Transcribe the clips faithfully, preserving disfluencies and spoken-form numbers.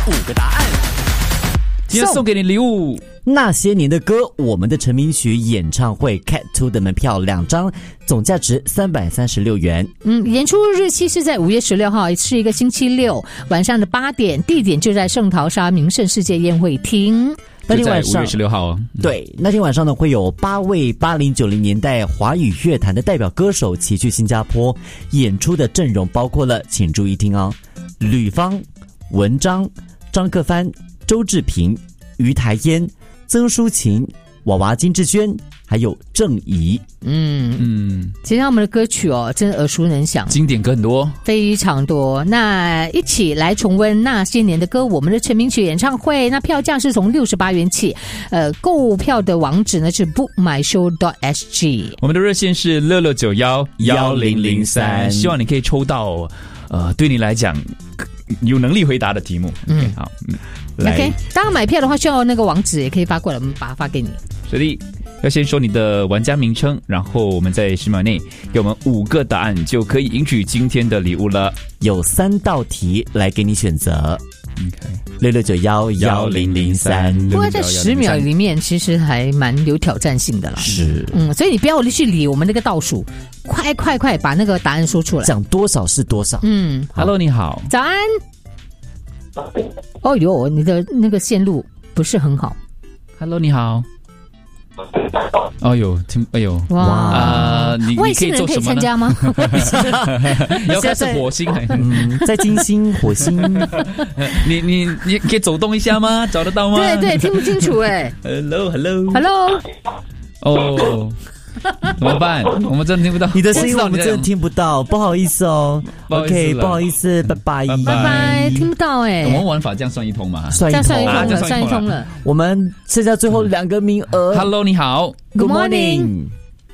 五个答案。 今天送给你礼物， 那些年的歌，我们的成名曲演唱会 Cat 二 的门票两张，总价值三百三十六元。 嗯，演出日期是在五月十六号，是一个星期六晚上的八点，地点就在圣淘沙名胜世界宴会厅。 那天晚上五月十六号、哦嗯、对，那天晚上呢会有八位八零九零年代华语乐坛的代表歌手齐聚新加坡，演出的阵容包括了，请注意听哦，吕方、文章、张克帆、周志平、于台烟、曾淑琴、娃娃金志娟，还有郑怡。 嗯嗯，其实他们的歌曲哦，真的耳熟能详， 经典歌很多， 非常多。那一起来重温那些年的歌，我们的成名曲演唱会。那票价是从六十八元起，呃，购票的网址呢是 book my show dot s g。 我们的热线是六六九幺幺零零三，希望你可以抽到，呃，对你来讲有能力回答的题目。嗯， okay, 好，嗯。 OK， 当然买票的话需要那个网址，也可以发过来，我们把它发给你。 所以要先说你的玩家名称，然后我们在十秒内给我们五个答案，就可以赢取今天的礼物了。 有三道题来给你选择。OK， 六六九幺幺零零三。 不过在十秒里面，其实还蛮有挑战性的啦。 是， 嗯，所以你不要去理我们那个倒数，快快快把那个答案说出来， 讲多少是多少。 嗯 ，Hello， 你好， 早安。哦哟，你的那个线路不是很好。 Hello， 你好。哦呦，听，哎呦， 哇， 啊、呃，你外星人可以参加吗？ 你要看是火星， 嗯，在金星、火星， 你你你可以走动一下吗？找得到吗？ 对对，听不清楚哎。 Hello，Hello，Hello。哦。怎么办？我们真的听不到你的声音，我们真的听不到，不好意思哦。OK， 不好意思，拜拜， 拜拜，听不到哎。 我们玩法这样算一通吗？ 算一通， 算一通了，算一通了。 我们剩下最后两个名额。 Hello， 你好 ，Good morning，Morning。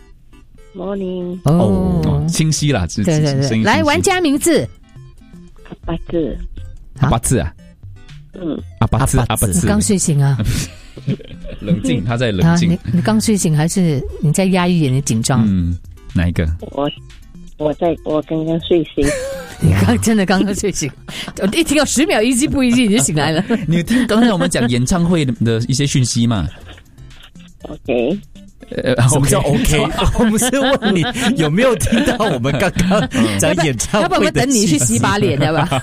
哦，清晰啦，对对对，来，玩家名字。 阿巴字， 阿巴字啊， 嗯， 阿巴字，阿巴字。 刚睡醒啊。 冷静，他在冷静。 啊、你你刚睡醒还是你在压抑你的紧张？ 嗯，哪一个？ 我我在我刚刚睡醒。 你刚真的刚刚睡醒，我一听到十秒一记不一记你就醒来了。 你听刚才我们讲演唱会的一些讯息嘛 ？OK。 呃，什么叫 OK？ 我们是问你有没有听到我们刚刚讲演唱会的？ 要不然我们等你去洗把脸的吧？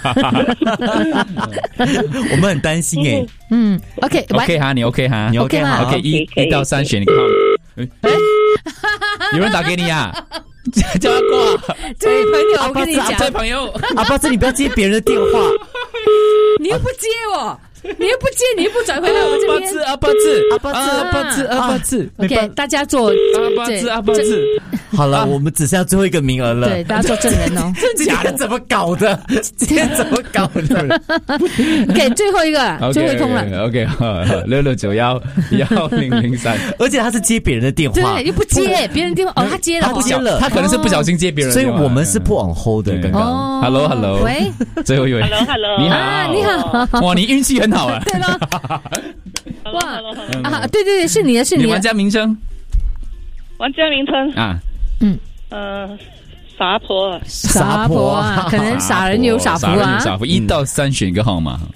我们很担心哎、欸。 嗯 ，OK OK 哈，你 OK 哈， 你 OK 哈 ，OK 一一到三选一个号。哎，有人打给你呀、啊？叫他挂。 这位朋友，我跟你讲， 这位朋友， 阿巴子，你不要接别人的电话， 你又不接我。你又不接，你又不转回来我们这边。 阿巴字， 阿巴字，阿巴字，阿巴字。 OK， 大家做阿巴字，阿巴字。 好了，我们只剩下最后一个名额了。 对，大家做证人哦。 真假的怎么搞的？今天怎么搞的 ？OK， 最后一个，最后一通了。 OK， 六六九幺幺零零三。 而且他是接别人的电话， 对，又不接别人电话。哦，他接了， 他接了， 他可能是不小心接别人， 所以我们是不on hold的。刚刚 ，Hello，Hello， 喂， 最后一位 ，Hello，Hello， 你好， 你好， 哇，你运气很好啊。 对了，哇啊，对对对，是你的，是你的。 你玩家名称？ 玩家名称啊， 嗯， 呃，傻婆， 傻婆啊，可能傻人有傻福啊。 傻福，一到三选一个号码。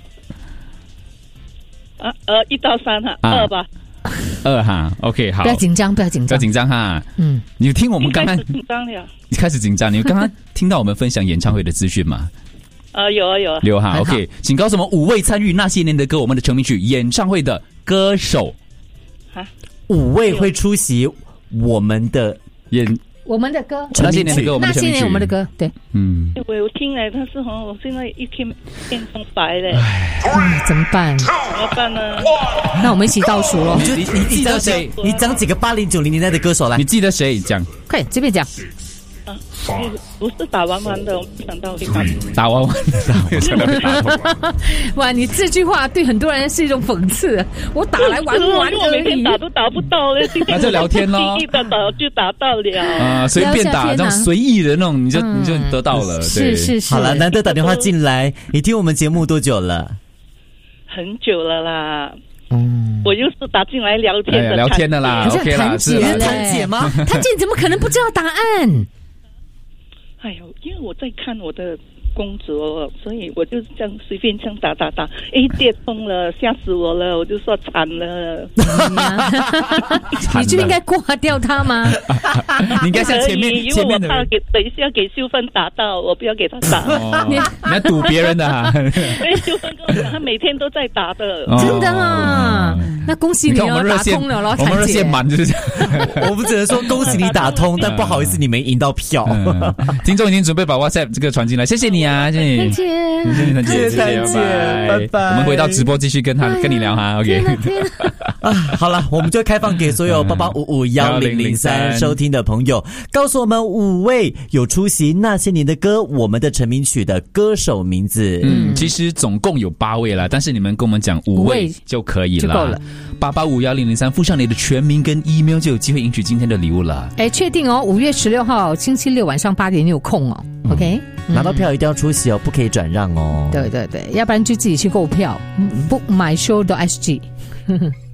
啊呃，一到三哈，二吧。 二哈 ，OK， 好。 不要紧张，不要紧张， 不要紧张哈。嗯，你听我们刚刚紧张了， 你开始紧张，你刚刚听到我们分享演唱会的资讯吗？ 呃，有啊有啊， 有哈 ，OK， 请告诉我们五位参与那些年的歌，我们的成名曲演唱会的歌手。 哈， 五位会出席我们的演我们的歌， 那些年的歌，我们的成名曲， 那些年我们的歌，对， 嗯， 我有听嘞，但是哈，我现在一听变空白嘞， 哎，怎么办？ 怎么办呢？ 那我们一起倒数咯。 你就你你记得谁？你讲几个八零九零年代的歌手来？ 你记得谁讲？ 快随便讲。 啊，不是打完完的，我没想到会打打完完的，没有想到会打通。 哇，你这句话对很多人是一种讽刺。我打来玩玩我每天打都打不到嘞， 那就聊天咯。 一打打就打到了啊，随便打，这种随意的那种，你就你就得到了。 是是是。 好了，难得打电话进来，你听我们节目多久了？ 很久了啦。嗯，我又是打进来聊天的， 聊天的啦 ，OK 啦， 是谭姐吗？ 谭姐怎么可能不知道答案？ 哎呦，因为我在看我的工作，所以我就这样随便这样打打打，哎，接通了，吓死我了，我就说惨了。 你就应该挂掉他吗？ 你应该像前面因为前面的人， 我怕给等一下给秀芬打到，我不要给他打。 哦、你要赌别人的啊！ 因为秀芬跟我讲，他每天都在打的， 哦、 真的啊！那恭喜你哦，打通了咯， 我们热线满就是这样。 我们只能说恭喜你打通，但不好意思，你没赢到票。 嗯、听众已经准备把 WhatsApp 这个传进来，谢谢你啊，谢谢， 再见， 谢谢谭姐， 谢谢谭姐，拜拜。 我们回到直播继续跟他跟你聊哈 ，OK。 啊，好了，我们就开放给所有八八五五幺零零三收听的朋友，告诉我们五位有出席那些年的歌，我们的成名曲的歌手名字。 嗯，其实总共有八位啦，但是你们跟我们讲五位就可以了， 就够了。 八八五幺零零三附上你的全名跟 email 就有机会赢取今天的礼物了。 哎，确定哦，五月十六号星期六晚上八点你有空哦、嗯、，OK，、嗯、 拿到票一定要出席哦，不可以转让哦。 对对对，要不然就自己去购票 ，book my show dot s g。